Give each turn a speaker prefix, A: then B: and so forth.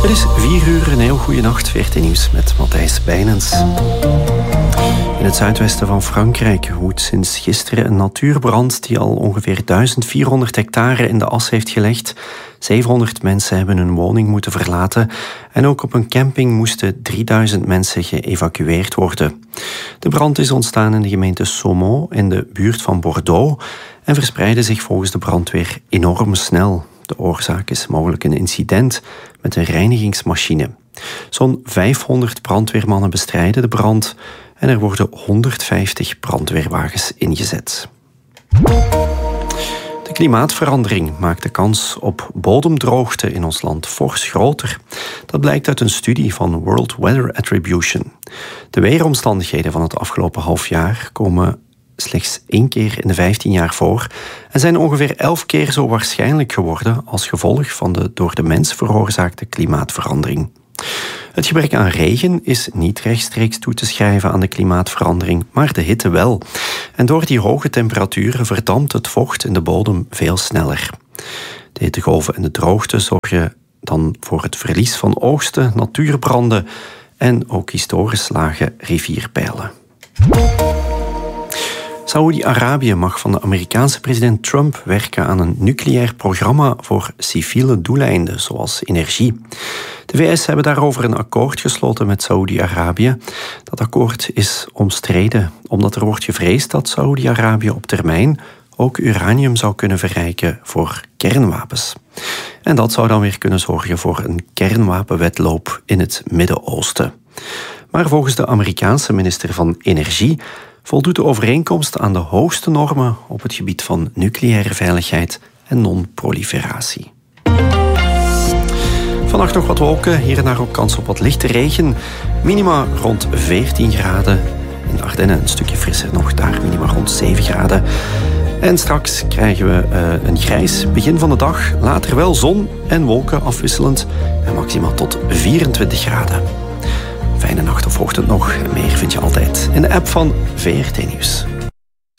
A: Het is 4:00, een heel goede nacht. VRT Nieuws met Matthijs Bijnens. In het zuidwesten van Frankrijk woedt sinds gisteren een natuurbrand die al ongeveer 1400 hectare in de as heeft gelegd. 700 mensen hebben hun woning moeten verlaten en ook op een camping moesten 3000 mensen geëvacueerd worden. De brand is ontstaan in de gemeente Saumont in de buurt van Bordeaux en verspreidde zich volgens de brandweer enorm snel. De oorzaak is mogelijk een incident met een reinigingsmachine. Zo'n 500 brandweermannen bestrijden de brand en er worden 150 brandweerwagens ingezet. De klimaatverandering maakt de kans op bodemdroogte in ons land fors groter. Dat blijkt uit een studie van World Weather Attribution. De weeromstandigheden van het afgelopen halfjaar komen slechts 1 keer in de 15 jaar voor en zijn ongeveer 11 keer zo waarschijnlijk geworden als gevolg van de door de mens veroorzaakte klimaatverandering. Het gebrek aan regen is niet rechtstreeks toe te schrijven aan de klimaatverandering, maar de hitte wel. En door die hoge temperaturen verdampt het vocht in de bodem veel sneller. De hittegolven en de droogte zorgen dan voor het verlies van oogsten, natuurbranden en ook historisch lage rivierpeilen. Saoedi-Arabië mag van de Amerikaanse president Trump werken aan een nucleair programma voor civiele doeleinden, zoals energie. De VS hebben daarover een akkoord gesloten met Saoedi-Arabië. Dat akkoord is omstreden, omdat er wordt gevreesd dat Saoedi-Arabië op termijn ook uranium zou kunnen verrijken voor kernwapens. En dat zou dan weer kunnen zorgen voor een kernwapenwedloop in het Midden-Oosten. Maar volgens de Amerikaanse minister van Energie voldoet de overeenkomst aan de hoogste normen op het gebied van nucleaire veiligheid en non-proliferatie. Vannacht nog wat wolken, hier en daar ook kans op wat lichte regen. Minima rond 14 graden. In de Ardennen een stukje frisser nog, daar minima rond 7 graden. En straks krijgen we een grijs begin van de dag. Later wel zon en wolken afwisselend. En maximaal tot 24 graden. Fijne nacht of ochtend nog. Meer vind je altijd in de app van VRT Nieuws.